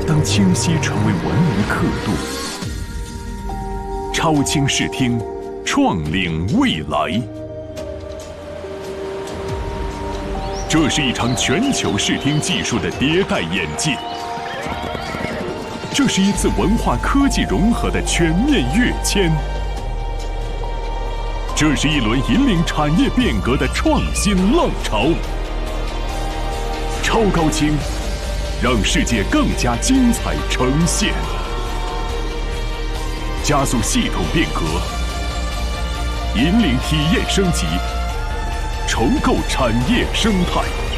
当清晰成为文明刻度。超清视听，创领未来。这是一场全球视听技术的迭代演进，这是一次文化科技融合的全面跃迁，这是一轮引领产业变革的创新浪潮。超高清，让世界更加精彩呈现，加速系统变革，引领体验升级，重构产业生态。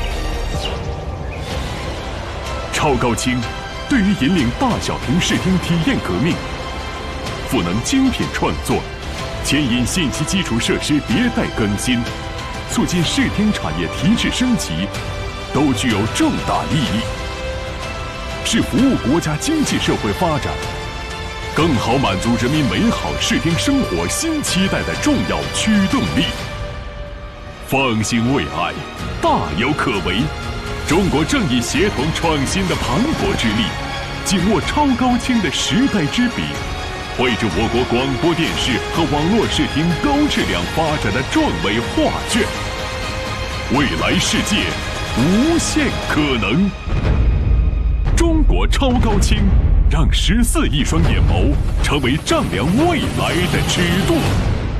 超高清对于引领大小屏视听体验革命，赋能精品创作，牵引信息基础设施迭代更新，促进视听产业提质升级，都具有重大意义，是服务国家经济社会发展，更好满足人民美好视听生活新期待的重要驱动力。放心未来，大有可为。中国正以协同创新的磅礴之力，紧握超高清的时代之笔，绘制我国广播电视和网络视听高质量发展的壮伟画卷。未来世界无限可能。中国超高清，让14亿双眼眸成为丈量未来的尺度。